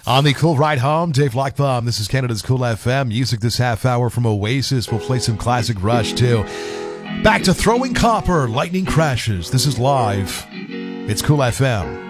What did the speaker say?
On the Cool Ride Home, Dave Lockbaum. This is Canada's Cool FM. Music this half hour from Oasis. We'll play some classic Rush, too. Back to Throwing Copper, Lightning Crashes. This is live. It's Cool FM.